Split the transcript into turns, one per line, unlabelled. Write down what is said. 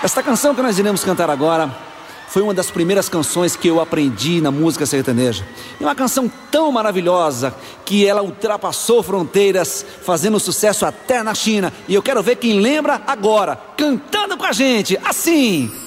Esta canção que nós iremos cantar agora foi uma das primeiras canções que eu aprendi na música sertaneja. É uma canção tão maravilhosa que ela ultrapassou fronteiras, fazendo sucesso até na China. E eu quero ver quem lembra agora, cantando com a gente, assim.